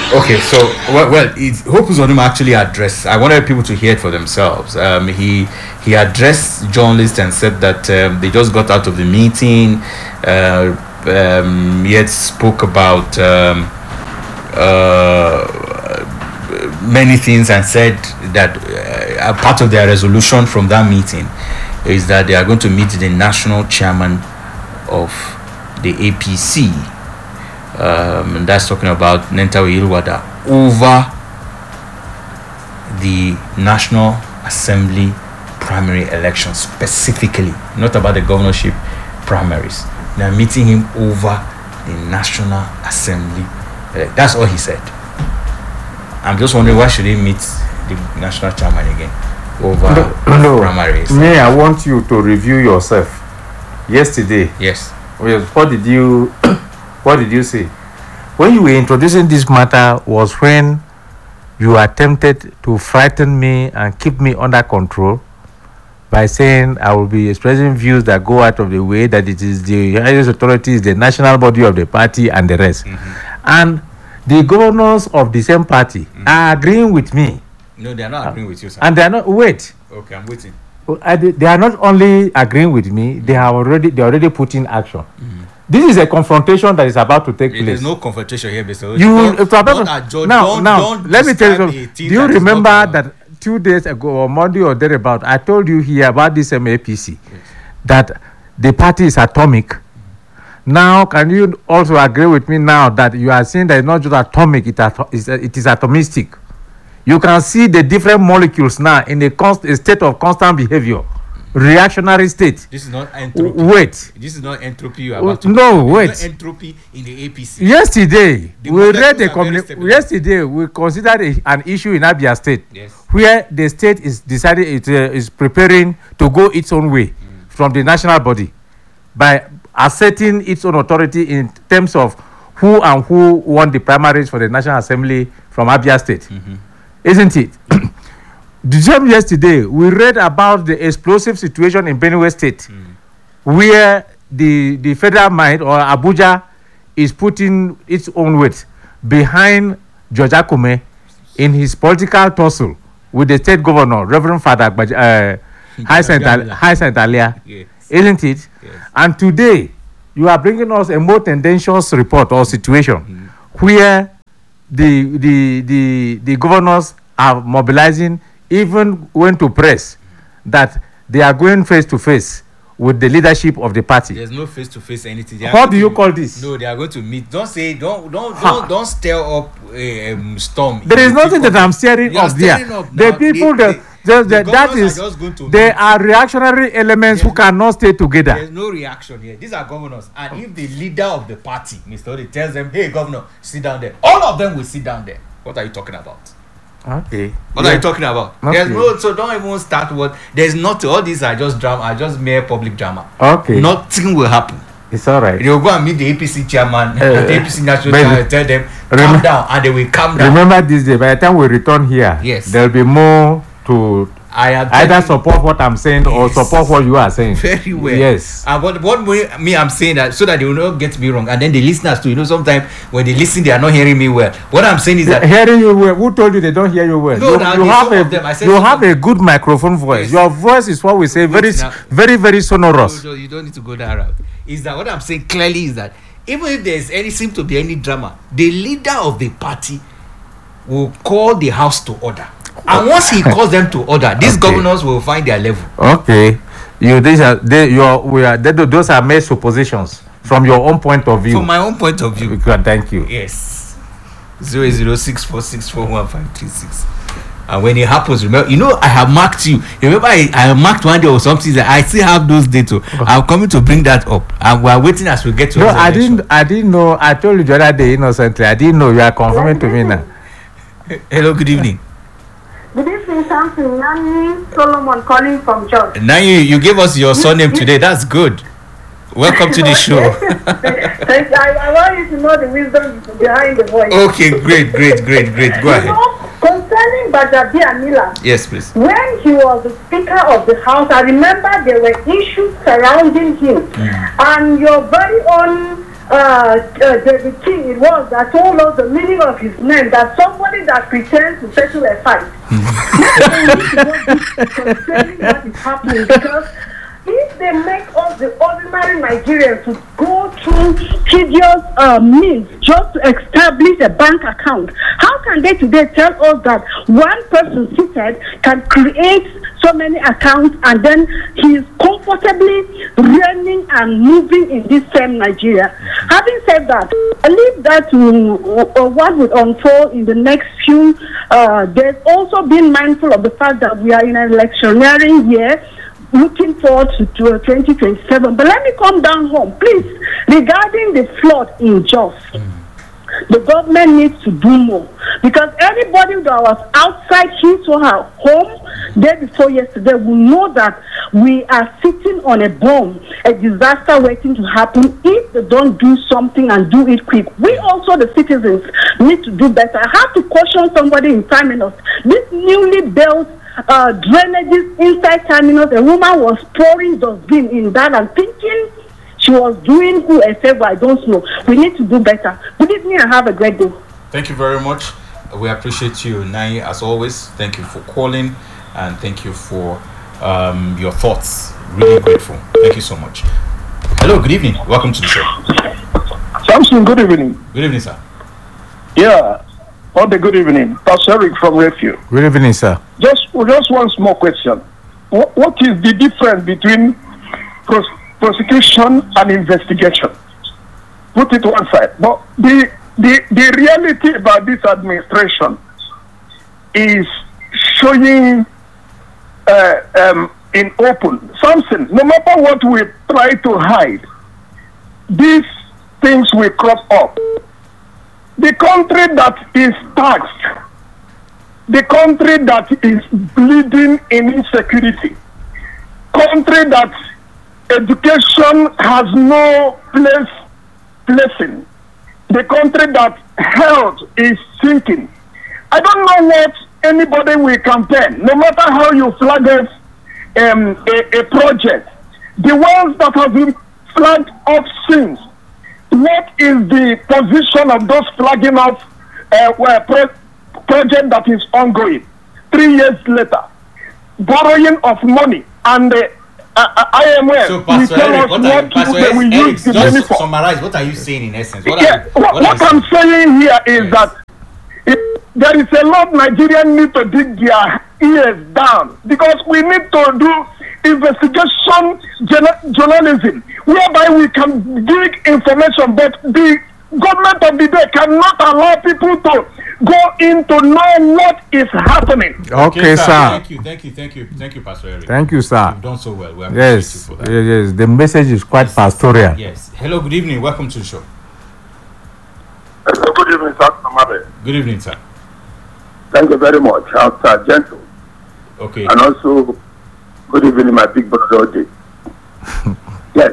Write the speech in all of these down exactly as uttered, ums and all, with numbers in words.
Okay, so well, well it, Hope Uzodinma actually addressed. I wanted people to hear it for themselves. Um, he he addressed journalists and said that um, they just got out of the meeting. Uh, um, yet spoke about um, uh, many things and said that uh, a part of their resolution from that meeting is that they are going to meet the national chairman of the A P C. Um, and that's talking about Nentawe Yilwada over the National Assembly primary election specifically, not about the governorship primaries. They're meeting him over the National Assembly. Uh, that's all he said. I'm just wondering why should he meet the national chairman again over no, no. primaries? Me, I want you to review yourself. Yesterday, yes. What did you, what did you say? When you were introducing this matter was when you attempted to frighten me and keep me under control by saying I will be expressing views that go out of the way, that it is the highest authority, is the national body of the party and the rest. Mm-hmm. And the governors of the same party mm-hmm. are agreeing with me. No, they are not agreeing with you, sir. And they are not, wait. Okay, I'm waiting. They are not only agreeing with me, they have already they already put in action. Mm-hmm. This is a confrontation that is about to take There's place. There's no confrontation here, Mister You don't, don't adjudge, now, don't, now don't let me tell you something. Do you remember that two days ago or Monday or thereabout, I told you here about this M A P C, yes, that the party is atomic. Mm-hmm. Now, can you also agree with me now that you are saying that it's not just atomic, it, is, it is atomistic? You can see the different molecules now in a, const, a state of constant behavior, reactionary state. This is not entropy. Wait. This is not entropy you are about to No, wait. Not entropy in the A P C. Yesterday, the we read a communi- Yesterday, we considered a, an issue in Abia State, yes, where the state is decided it uh, is preparing to go its own way mm. from the national body by asserting its own authority in terms of who and who won the primaries for the National Assembly from Abia State. Mm-hmm. Isn't it? The same yesterday, we read about the explosive situation in Benue State, mm. where the, the federal mind or Abuja is putting its own weight behind George Akume in his political tussle with the state governor, Reverend Father uh, Hyacinth Alia. Yes. Isn't it? Yes. And today, you are bringing us a more tendentious report or situation mm. where the, the, the, the governors are mobilizing, even went to press that they are going face to face with the leadership of the party. There's no face to face anything. What do you call this? No, they are going to meet. Don't say, don't, don't, huh. don't, don't stir up a um, storm. There is nothing that I'm stirring up there. Up the people they, that the, the, the that is, they are reactionary elements who cannot stay together. There's no reaction here. These are governors, and if the leader of the party, Mister Ode, tells them, "Hey, governor, sit down there," all of them will sit down there. What are you talking about? Okay. What yeah. are you talking about? Okay. There's no, so don't even start what. There's not. All these are just drama. Are just mere public drama. Okay. Nothing will happen. It's all right. They will go and meet the A P C chairman, uh, and the A P C national chairman, and tell them calm remember, down, and they will calm down. Remember this day. By the time we return here, yes, there will be more to I either support what I'm saying yes. or support what you are saying. Very well. Yes. And what what me I'm saying that so that they will not get me wrong, and then the listeners too. You know, sometimes when they listen, they are not hearing me well. What I'm saying is that hearing you well. Who told you they don't hear you well? No, you, now you have a them, you have a good microphone voice. Yes. Your voice is what we say very now, very very sonorous. No, no, you don't need to go that route. Is that what I'm saying clearly? Is that even if there is any seem to be any drama, the leader of the party will call the house to order. And once he calls them to order, these okay. governors will find their level. Okay, you these are they your we are they, those are mere suppositions from your own point of view. From my own point of view. Thank you. Yes. Zero zero six four six four one five three six. And when it happens, remember, you know, I have marked you. Remember, I, I marked one day or something. That I still have those data. Okay. I'm coming to bring that up, and we are waiting as we get to. No, I didn't. I didn't know. I told you the other day innocently. I didn't know you are confirming to me now. Hello. Good evening. Good evening, Samson. Nani Solomon calling from George. Nani, you gave us your surname today. That's good. Welcome to the show. I, I want you to know the wisdom behind the voice. Okay, great, great, great, great. Go ahead. You know, concerning Bajabia Mila, yes, please. When he was the Speaker of the House, I remember there were issues surrounding him. Mm. And your very own uh, uh, David King it was that told us the meaning of his name, that somebody that pretends to settle a fight. Concerning what is happening, because if they make us the ordinary Nigerians to go through tedious uh, means just to establish a bank account, how can they today tell us that one person seated can create so many accounts and then he is comfortably reigning and moving in this same Nigeria? Having said that, I believe that uh, uh, what would unfold in the next few uh, days, also being mindful of the fact that we are in an electioneering year, looking forward to twenty twenty-seven. But let me come down home, please. Regarding the flood in Jos, mm. the government needs to do more, because anybody that was outside his or her home day before yesterday will know that we are sitting on a bomb, a disaster waiting to happen if they don't do something and do it quick. We also, the citizens, need to do better. I have to caution somebody in Terminus. This newly built Uh, drainages inside Terminus, a woman was pouring dustbin in that and thinking she was doing who a favor. I don't know. We need to do better. Good evening and have a great day. Thank you very much. We appreciate you, Nai, as always. Thank you for calling and thank you for um, your thoughts. Really grateful. Thank you so much. Hello, good evening. Welcome to the show. Samson, good evening. Good evening, sir. Yeah. All the good evening. Pastor Eric from Refuge. Good evening, sir. Just, just one small question. What, what is the difference between pros- prosecution and investigation? Put it one side. But the, the, the reality about this administration is showing uh, um, in open. Something, no matter what we try to hide, these things will crop up. The country that is taxed, the country that is bleeding in insecurity, country that education has no place placing, the country that health is sinking. I don't know what anybody will campaign, no matter how you flag it, um, a, a project. The ones that have been flagged up since, what is the position of those flagging off uh, pro- project that is ongoing? Three years later, borrowing of money and the uh, I M F. So, Pastor Eric, what are you, Pastor Eric, we Eric, use the just money for. Summarize. What are you saying in essence? What, yeah, are you, what, what, what are I'm saying here is yes. that it, there is a lot Nigerians need to dig their ears down, because we need to do investigation journalism, whereby we can dig information, but the government of the day cannot allow people to go in to know what is happening. Okay, okay sir. sir. Thank you, thank you, thank you, thank you, Pastor Eric. Thank you, sir. You've done so well. We appreciate Yes, you for that. yes, yes. The message is quite Yes. pastoral. Yes. Hello, good evening. Welcome to the show. Hello, good evening, sir. Good evening, sir. Thank you very much. I'm Sir Gentle. Okay. And also, good evening, my big brother, O J. Yes.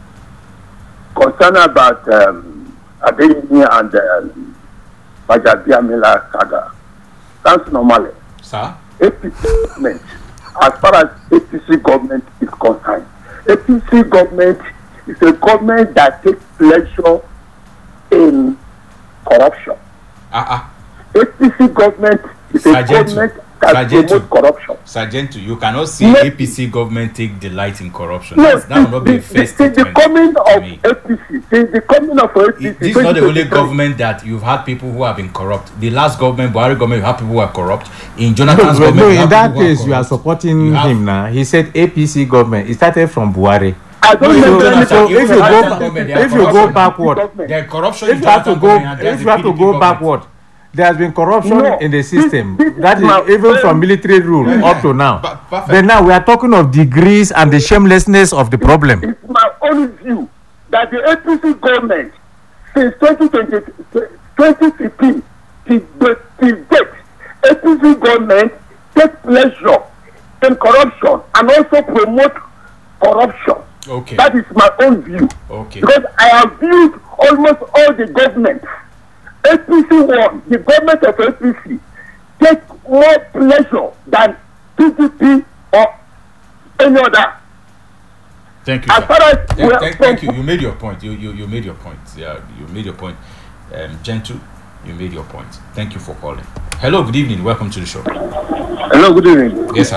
Concern about um, Adeyemi and um, Gbajabiamila saga. That's normal. Sir? A P C government, as far as A P C government is concerned, A P C government is a government that takes pleasure in corruption. Uh-uh. A P C government is a Sergeant, government that Sergeant, promotes corruption. Sergeant, you cannot see No. A P C government take delight in corruption. No, That's, that will not be a fair the, the, the statement coming to of me. A P C, the, the coming of A P C. It- This is not the only government that you've had people who have been corrupt. The last government, Buhari government, you have people who are corrupt. In Jonathan's No, government, no, you in have that people who case, you are corrupt. supporting You have- him now. He said A P C government. It started from Buhari. I don't No, know no, no, any- sir. So if you Even go, Jonathan government, they are if you go corruption. backward, The corruption if in you have to Jonathan go, government, and there's if the you have to P D P go government. backward, there has been corruption No, in the this- system. this is That is my- even from military rule Yeah. up to now. Pa- perfect. Then now we are talking of degrees and the shamelessness of the problem. It's my own view that the A P C government since twenty twenty, twenty fifteen till the- till date, A P C government take pleasure in corruption and also promote corruption. Okay. That is my own view. Okay. Because I have viewed almost all the governments. A P C one, the government of A P C, take more pleasure than P D P or any other. Thank you. As Sir. far as Thank, we are thank, from- thank you. You made your point. You you, you made your point. Yeah, you made your point. Um, Gentle, you made your point. Thank you for calling. Hello, good evening. Welcome to the show. Hello, good evening. Yes, sir.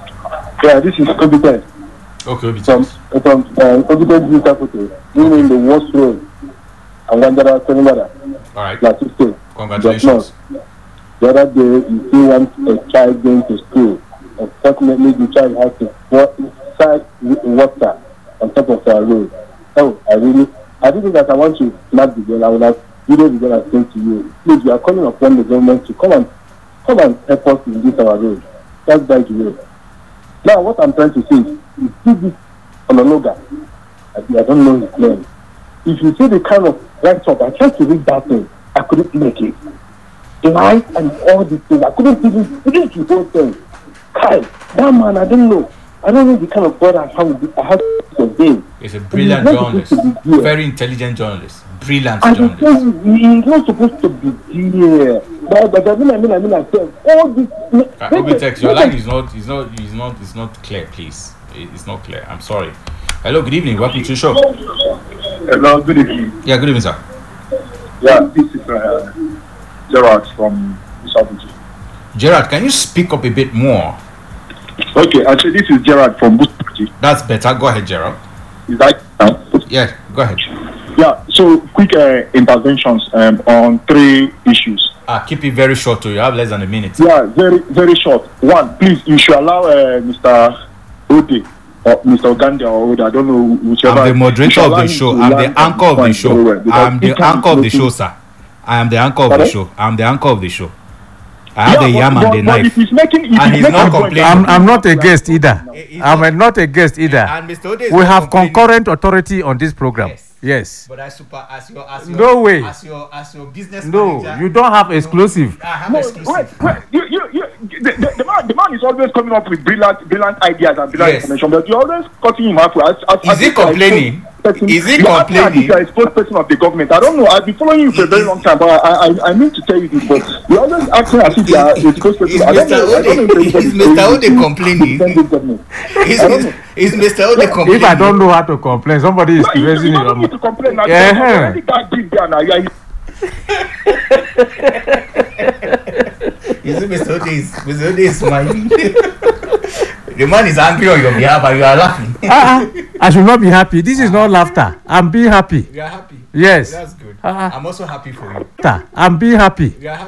Yeah, this is Competent Okay, Obi, from thanks. from uh, Competent Digital Photo. You mean the worst road and Wandara Seminara, All right. Plateau State. Congratulations. The other day, you see one a child going to school. Unfortunately, the child has to fall inside with water on top of our road. Oh, I really, I didn't that I want to slap the girl. I would have video the girl and say to you, please, we are calling upon the government to come and come and help us in this our road. That's by the way. Now, what I'm trying to say is, you see this on a logo. I, I don't know his name. If you see the kind of write up, I tried to read that thing. I couldn't make it. Light and all these things. I couldn't even read the whole thing. Kai, that man, I don't know. I don't know the kind of God I have. I have to be. He's a brilliant He's not journalist. supposed to be here. Very intelligent journalist. Brilliant I journalist. just he's not supposed to be here. But, but I mean, I mean, I mean, I said all this. Uh, Obitex, your line is not, is not, is not, is not clear. Please, It- it's not clear. I'm sorry. Hello, good evening. Welcome to the show. Hello, good evening. Yeah, good evening, sir. Yeah, this is uh, Gerard from South East. Gerard, can you speak up a bit more? Okay, actually, this is Gerard from Busti. That's better. Go ahead, Gerard. Is that uh, Yeah, go ahead. yeah? So, quick uh, interventions um, on three issues. Ah, keep it very short. To you have less than a minute. Yeah, very very short. One, please, you should allow uh, Mister Ode or Mister Oganda or Ode, I don't know whichever. I'm the you moderator should of allow the him show. to I'm learn the anchor of the point very well, show. because I'm he the can't anchor of the listen- show, sir. I am the anchor of the Pardon? show. I'm the anchor of the show. I have the Yeah, yam but, and but, the but if knife. he's making, if And he's he's making not a point- complaining. I'm, I'm not a guest either. He's I'm not- a- not a guest either. And Mister Ode is We not have complaining. concurrent authority on this program. Yes. Yes. But as super, as your, as your, No way. As your, as your business No, manager, you don't have exclusive. I have No, exclusive. wait, wait. You, you, you, the, the, the man, the man is always coming up with brilliant, brilliant ideas and brilliant Yes. information, but you're always cutting him off. As, as, Is as he if you're a complaining? spokesperson- Is he you're acting as if complaining? You're a spokesperson of the government. I don't know. I've been following you for a very long time, but I, I, I mean to tell you this, but you're always acting as if you're a spokesperson. Is I don't Mister know. I don't know if Ode, anybody is Mister Ode is- complaining? defend this government. Is, I don't is, know. is Mister Ode complaining? If I don't know how to complain, somebody is No, you, raising you it don't on need to complain now. Yeah. You're already that deep there now. You're, You see, Mister Ode is, Mister Ode is smiling. The man is angry on your behalf and you are laughing. Ah, ah, I should not be happy. This is not laughter. I'm being happy. You are happy. Yes. That's good. Ah. I'm also happy for you. I'm being happy. You are happy.